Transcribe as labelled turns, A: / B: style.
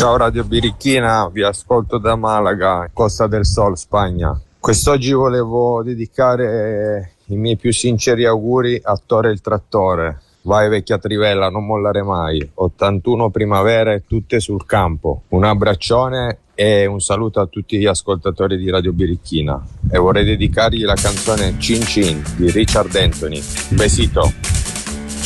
A: Ciao Radio Birichina, vi ascolto da Malaga, Costa del Sol, Spagna. Quest'oggi volevo dedicare i miei più sinceri auguri a Tore il Trattore. Vai vecchia trivella, non mollare mai. 81 primavere, tutte sul campo. Un abbraccione e un saluto a tutti gli ascoltatori di Radio Birichina. E vorrei dedicargli la canzone Cin Cin di Richard Anthony. Besito.